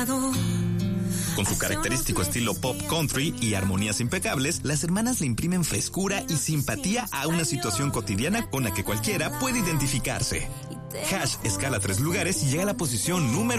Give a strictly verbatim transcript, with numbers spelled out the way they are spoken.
pasado. Con su característico estilo pop country y armonías impecables, las hermanas le imprimen frescura y simpatía a una situación cotidiana con la que cualquiera puede identificarse. Hash escala tres lugares y llega a la posición número